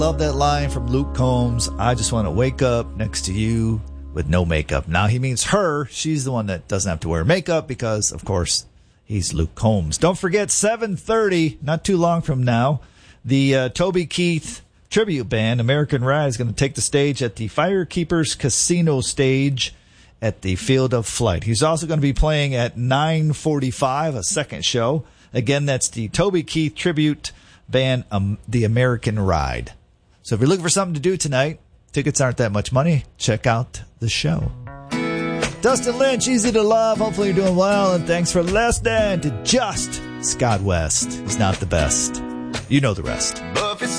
Love that line from Luke Combs. I just want to wake up next to you with no makeup. Now, he means her. She's the one that doesn't have to wear makeup because, of course, he's Luke Combs. Don't forget, 7:30, not too long from now, the Toby Keith tribute band, American Ride, is going to take the stage at the Firekeepers Casino stage at the Field of Flight. He's also going to be playing at 9:45, a second show. Again, that's the Toby Keith tribute band, the American Ride. So if you're looking for something to do tonight, tickets aren't that much money. Check out the show. Dustin Lynch, Easy to Love. Hopefully you're doing well, and thanks for listening to Just Scott West. He's not the best. You know the rest.